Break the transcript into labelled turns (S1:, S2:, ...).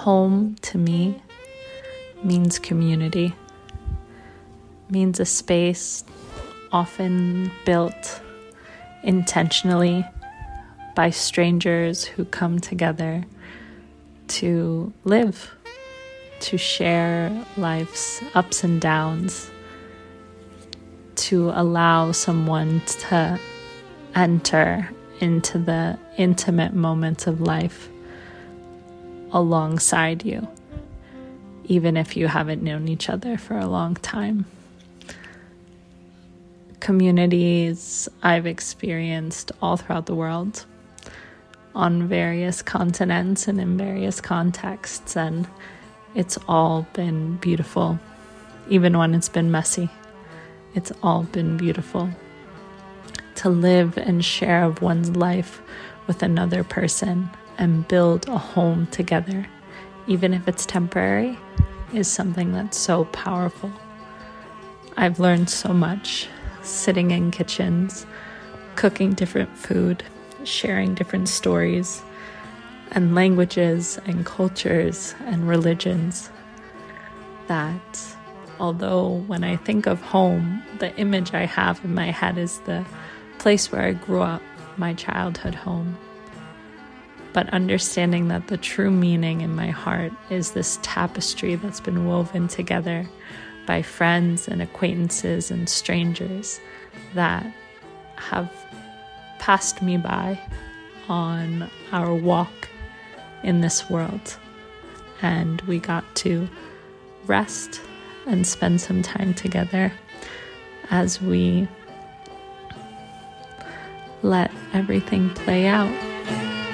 S1: Home to me means community, means a space often built intentionally by strangers who come together to live, to share life's ups and downs, to allow someone to enter into the intimate moments of life alongside you, even if you haven't known each other for a long time. Communities I've experienced all throughout the world, on various continents and in various contexts, and it's all been beautiful. Even when it's been messy, it's all been beautiful. To live and share of one's life with another person and build a home together, even if it's temporary, is something that's so powerful. I've learned so much sitting in kitchens, cooking different food, sharing different stories and languages and cultures and religions, that although when I think of home, the image I have in my head is the place where I grew up, my childhood home. But understanding that the true meaning in my heart is this tapestry that's been woven together by friends and acquaintances and strangers that have passed me by on our walk in this world. And we got to rest and spend some time together as we let everything play out.